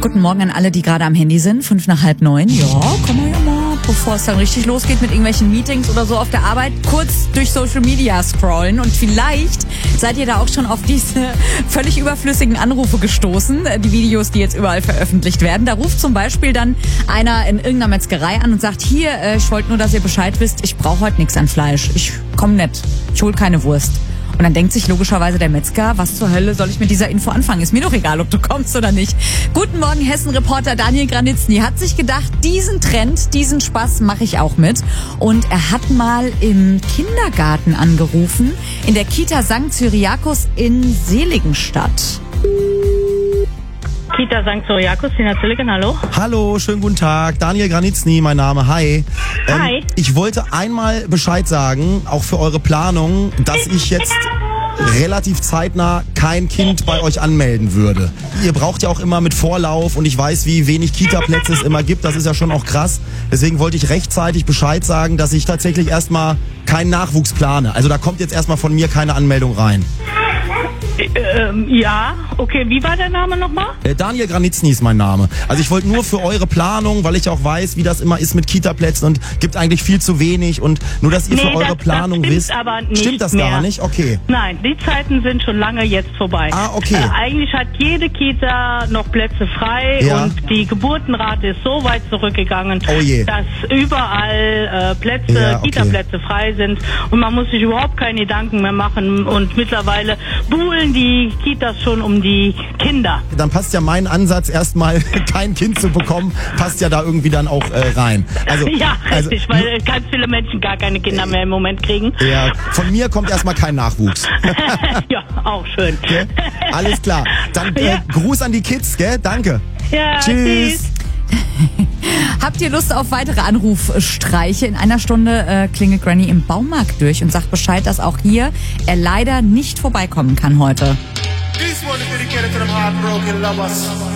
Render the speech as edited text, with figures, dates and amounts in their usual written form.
Guten Morgen an alle, die gerade am Handy sind. 8:55. Ja, kann man ja mal, bevor es dann richtig losgeht mit irgendwelchen Meetings oder so auf der Arbeit, kurz durch Social Media scrollen. Und vielleicht seid ihr da auch schon auf diese völlig überflüssigen Anrufe gestoßen. Die Videos, die jetzt überall veröffentlicht werden. Da ruft zum Beispiel dann einer in irgendeiner Metzgerei an und sagt, hier, ich wollte nur, dass ihr Bescheid wisst, ich brauche heute nichts an Fleisch. Ich komm nicht. Ich hol keine Wurst. Und dann denkt sich logischerweise der Metzger, was zur Hölle soll ich mit dieser Info anfangen? Ist mir doch egal, ob du kommst oder nicht. Guten Morgen, Hessen-Reporter Daniel Granitzny hat sich gedacht, diesen Trend, diesen Spaß mache ich auch mit. Und er hat mal im Kindergarten angerufen, in der Kita St. Cyriakus in Seligenstadt. Kita St. Cyriakus, Tina Zilligan, hallo. Hallo, schönen guten Tag. Daniel Granitzny, mein Name. Hi. Hi. Ich wollte einmal Bescheid sagen, auch für eure Planung, dass ich jetzt relativ zeitnah kein Kind bei euch anmelden würde. Ihr braucht ja auch immer mit Vorlauf und ich weiß, wie wenig Kita-Plätze es immer gibt. Das ist ja schon auch krass. Deswegen wollte ich rechtzeitig Bescheid sagen, dass ich tatsächlich erstmal keinen Nachwuchs plane. Also da kommt jetzt erstmal von mir keine Anmeldung rein. Ja, okay, wie war der Name nochmal? Daniel Granitzny ist mein Name. Also ich wollte nur für eure Planung, weil ich auch weiß, wie das immer ist mit Kita-Plätzen und gibt eigentlich viel zu wenig und nur, dass ihr für eure Planung das wisst. Aber nicht stimmt das mehr. Gar nicht? Okay. Nein, die Zeiten sind schon lange jetzt vorbei. Ah, okay. Eigentlich hat jede Kita noch Plätze frei Ja. und die Geburtenrate ist so weit zurückgegangen, Oh je. dass überall Plätze, Ja, okay. Kita-Plätze frei sind und man muss sich überhaupt keine Gedanken mehr machen und mittlerweile buhlen die Kitas schon um die Kinder. Dann passt ja mein Ansatz, erstmal kein Kind zu bekommen, passt ja da irgendwie dann auch rein. Also, Ja, richtig, weil ganz viele Menschen gar keine Kinder mehr im Moment kriegen. Ja, von mir kommt erstmal kein Nachwuchs. Ja, auch schön. Gell? Alles klar. Dann Ja. Gruß an die Kids, gell? Danke. Ja, Tschüss. Habt ihr Lust auf weitere Anrufstreiche? In einer Stunde klingelt Granny im Baumarkt durch und sagt Bescheid, dass auch hier er leider nicht vorbeikommen kann heute. This one is dedicated to them heartbroken lovers.